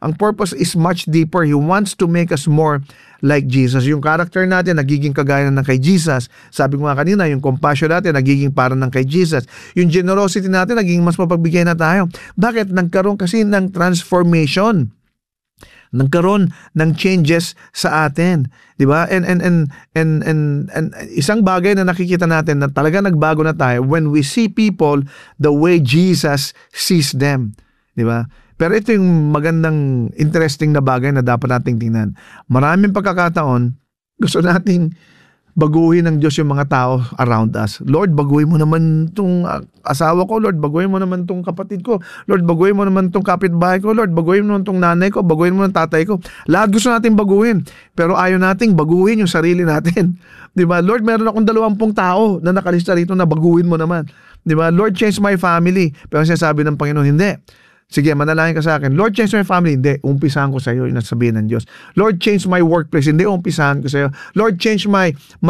Ang purpose is much deeper. He wants to make us more like Jesus. Yung character natin, nagiging kagaya ng kay Jesus. Sabi ko nga kanina, yung compassion natin, nagiging parang ng kay Jesus. Yung generosity natin, nagiging mas mapagbigay na tayo. Bakit? Nagkaroon kasi ng transformation. Nagkaroon ng changes sa atin, 'di ba? And isang bagay na nakikita natin na talaga nagbago na tayo when we see people the way Jesus sees them, 'di ba? Pero ito yung magandang interesting na bagay na dapat nating tingnan. Maraming pagkakataon gusto nating baguhin ng Diyos yung mga tao around us. Lord, baguhin mo naman tong asawa ko. Lord, baguhin mo naman tong kapatid ko. Lord, baguhin mo naman tong kapitbahay ko. Lord, baguhin mo naman tong nanay ko. Baguhin mo naman tatay ko. Lahat gusto nating baguhin. Pero ayaw nating baguhin yung sarili natin. Di ba? Lord, meron akong 20 tao na nakalista rito na baguhin mo naman. Di ba? Lord, change my family. Pero sinasabi ng Panginoon, hindi. Sige, manalangin ka sa akin. Lord, change my family. Hindi, umpisahan ko sa iyo. Yung nasabihin ng Diyos. Lord, change my workplace. Hindi, umpisahan ko sa iyo. Lord, change my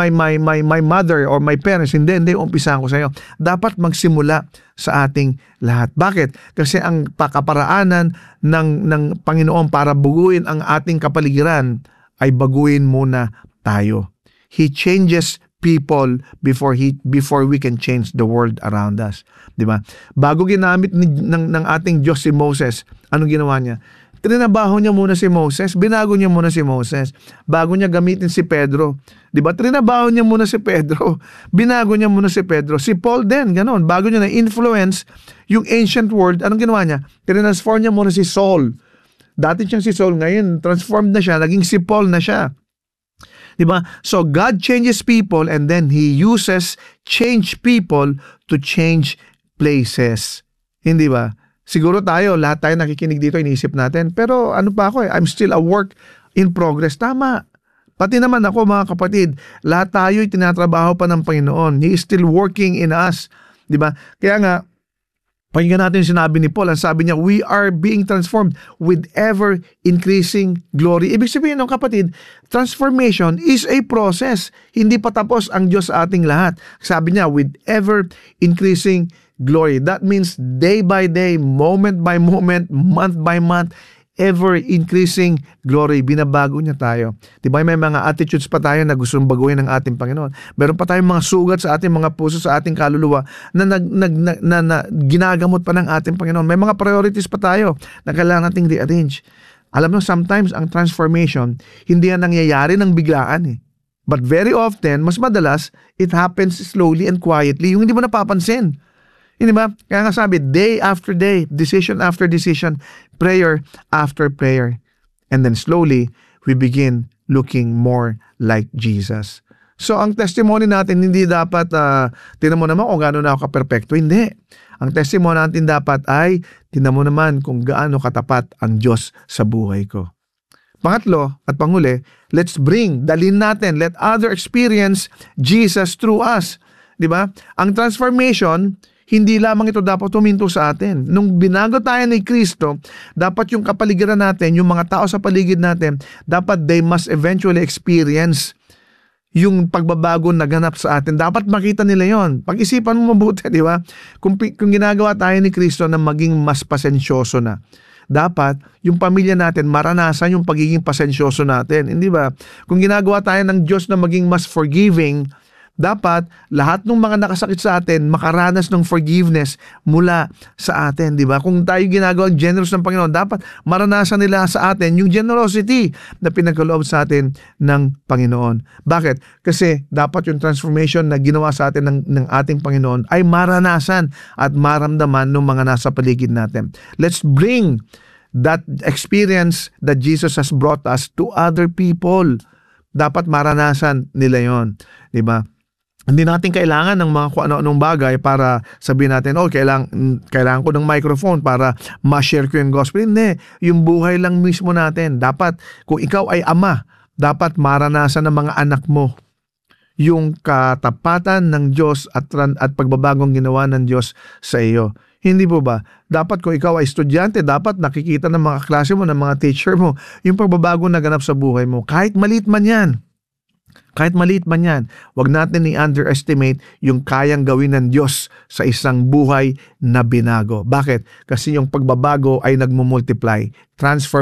mother or my parents. Hindi, umpisahan ko sa iyo. Dapat magsimula sa ating lahat. Bakit? Kasi ang pakaparaanan ng Panginoon para baguhin ang ating kapaligiran ay baguhin muna tayo. He changes people before we can change the world around us. 'Di ba? Bago ginamit ng ating Diyos si Moses, anong ginawa niya? Trinabaho niya muna si Moses, binago niya muna si Moses, bago niya gamitin si Pedro. 'Di ba? Trinabaho niya muna si Pedro, binago niya muna si Pedro. Si Paul din, ganoon. Bago niya na-influence yung ancient world, anong ginawa niya? Transform niya muna si Saul. Dati siyang si Saul, ngayon transformed na siya, naging si Paul na siya. Diba? So God changes people and then He uses change people to change places. Hindi ba? Siguro lahat tayo nakikinig dito, iniisip natin, pero ano pa ako I'm still a work in progress. Tama. Pati naman ako mga kapatid, lahat tayo ay tinatrabaho pa ng Panginoon. He is still working in us. Diba? Kaya nga, pakinggan natin yung sinabi ni Paul. Ang sabi niya, we are being transformed with ever-increasing glory. Ibig sabihin ng kapatid, transformation is a process. Hindi pa tapos ang Diyos sa ating lahat. Sabi niya, with ever-increasing glory. That means day by day, moment by moment, month by month, ever-increasing glory. Binabago niya tayo. Diba may mga attitudes pa tayo na gustong baguhin ng ating Panginoon. Meron pa tayong mga sugat sa ating mga puso, sa ating kaluluwa na ginagamot pa ng ating Panginoon. May mga priorities pa tayo na kailangan nating rearrange. Alam mo, sometimes ang transformation, hindi yan nangyayari ng biglaan eh. But very often, mas madalas, it happens slowly and quietly, yung hindi mo napapansin. Hindi ba? Kaya nga sabi, day after day, decision after decision, prayer after prayer. And then slowly, we begin looking more like Jesus. So, ang testimony natin, hindi dapat, tinan mo naman kung gaano na ako ka-perfecto. Hindi. Ang testimony natin dapat ay, tinan mo naman kung gaano katapat ang Diyos sa buhay ko. Pangatlo, at panghuli, dalhin natin, let other experience Jesus through us. Diba? Ang transformation, hindi lamang ito dapat tuminto sa atin. Nung binago tayo ni Kristo, dapat yung kapaligiran natin, yung mga tao sa paligid natin, dapat they must eventually experience yung pagbabago na ganap sa atin. Dapat makita nila yon. Pag-isipan mo mabuti, di ba? Kung ginagawa tayo ni Kristo na maging mas pasensyoso na, dapat yung pamilya natin maranasan yung pagiging pasensyoso natin. Hindi ba? Kung ginagawa tayo ng Diyos na maging mas forgiving, dapat lahat ng mga nakasakit sa atin makaranas ng forgiveness mula sa atin, di ba? Kung tayo ginagawa generous ng Panginoon, dapat maranasan nila sa atin yung generosity na pinagkaloob sa atin ng Panginoon. Bakit? Kasi dapat yung transformation na ginawa sa atin ng ating Panginoon ay maranasan at maramdaman ng mga nasa paligid natin. Let's bring that experience that Jesus has brought us to other people. Dapat maranasan nila yon, di ba? Hindi natin kailangan ng mga kung ano-anong bagay para sabihin natin, kailangan ko ng microphone para ma-share ko yung gospel. Hindi, yung buhay lang mismo natin. Dapat, kung ikaw ay ama, dapat maranasan ng mga anak mo yung katapatan ng Diyos at pagbabagong ginawa ng Diyos sa iyo. Hindi po ba? Dapat kung ikaw ay estudyante, dapat nakikita ng mga klase mo, ng mga teacher mo, yung pagbabago na ganap sa buhay mo. Kahit maliit man yan. Huwag natin i-underestimate yung kayang gawin ng Diyos sa isang buhay na binago. Bakit? Kasi yung pagbabago ay nagmumultiply.